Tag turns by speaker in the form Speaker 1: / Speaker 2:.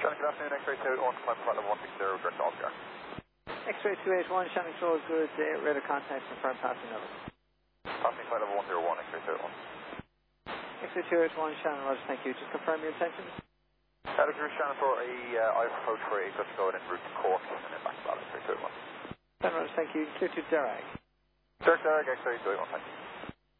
Speaker 1: Shannon, good afternoon. X-ray 281, climb flight level 160, direct to Oscar.
Speaker 2: X-ray 281, Shannon Control, good. Radar contact, confirm passing level.
Speaker 1: Passing flight level 101, X-ray 281.
Speaker 2: X-ray 281, Shannon, Roger, thank you. Just confirm your intentions.
Speaker 1: Hello, Drew Shannon for I've approached for a touch going en route to Cork and then back to X-ray 281.
Speaker 2: Shannon, Roger, thank you. Clear to Derag.
Speaker 1: Direct Derag, X-ray 281, thank you.